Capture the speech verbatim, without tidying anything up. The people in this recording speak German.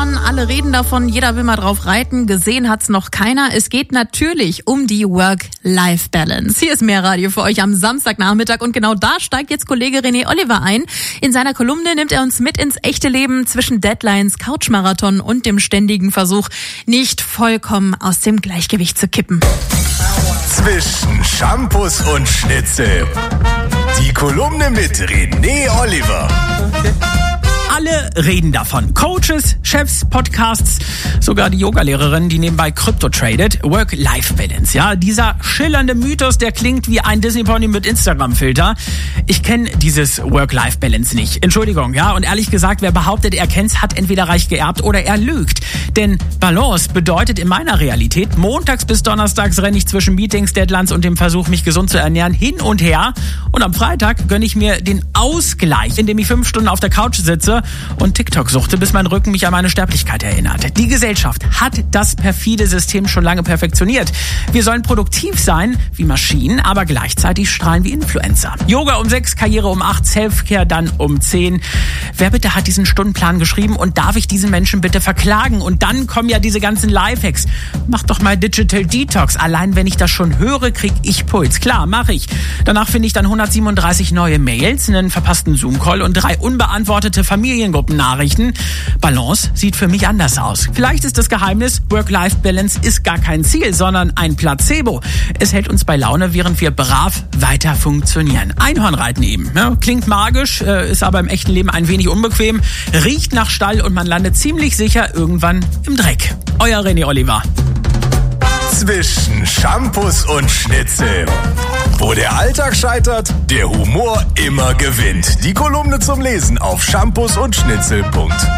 Marathon, alle reden davon, jeder will mal drauf reiten, gesehen hat's noch keiner. Es geht natürlich um die Work-Life-Balance. Hier ist Mehrradio für euch am Samstagnachmittag und genau da steigt jetzt Kollege René Oliver ein. In seiner Kolumne nimmt er uns mit ins echte Leben zwischen Deadlines, Couchmarathon und dem ständigen Versuch, nicht vollkommen aus dem Gleichgewicht zu kippen. Zwischen Shampoos und Schnitzel. Die Kolumne mit René Oliver. Alle reden davon. Coaches, Chefs, Podcasts, sogar die Yogalehrerin, die nebenbei Krypto tradet. Work-Life-Balance, ja. Dieser schillernde Mythos, der klingt wie ein Disney-Pony mit Instagram-Filter. Ich kenne dieses Work-Life-Balance nicht. Entschuldigung, ja. Und ehrlich gesagt, wer behauptet, er kennt's, hat entweder reich geerbt oder er lügt. Denn Balance bedeutet in meiner Realität, montags bis donnerstags renne ich zwischen Meetings, Deadlines und dem Versuch, mich gesund zu ernähren, hin und her. Und am Freitag gönne ich mir den Ausgleich, indem ich fünf Stunden auf der Couch sitze und TikTok suchte, bis mein Rücken mich an meine Sterblichkeit erinnert. Die Gesellschaft hat das perfide System schon lange perfektioniert. Wir sollen produktiv sein wie Maschinen, aber gleichzeitig strahlen wie Influencer. Yoga um sechs, Karriere um acht, Selfcare dann um zehn. Wer bitte hat diesen Stundenplan geschrieben und darf ich diesen Menschen bitte verklagen? Und dann kommen ja diese ganzen Lifehacks. Mach doch mal Digital Detox. Allein wenn ich das schon höre, krieg ich Puls. Klar, mache ich. Danach finde ich dann hundertsiebenunddreißig neue Mails, einen verpassten Zoom-Call und drei unbeantwortete Familiengruppennachrichten. Balance sieht für mich anders aus. Vielleicht ist das Geheimnis, Work-Life-Balance ist gar kein Ziel, sondern ein Placebo. Es hält uns bei Laune, während wir brav weiter funktionieren. Einhornreiten eben. Ja, klingt magisch, ist aber im echten Leben ein wenig unbequem, riecht nach Stall und man landet ziemlich sicher irgendwann im Dreck. Euer René Oliver. Zwischen Shampoos und Schnitzel. Wo der Alltag scheitert, der Humor immer gewinnt. Die Kolumne zum Lesen auf shampoos und schnitzel punkt